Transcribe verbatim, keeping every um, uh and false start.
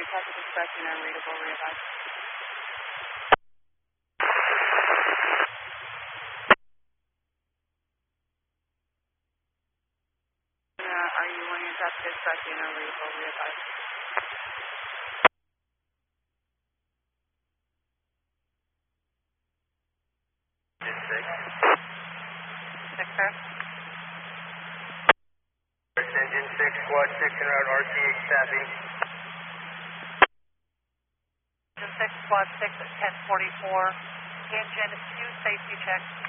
traffic expression unreadable, realize. Uh, are you wanting traffic expression unreadable, realize? Six. Six, sir. Engine six, squad six, en route R T H tapping. Engine six, squad six at ten forty-four. Engine two safety check.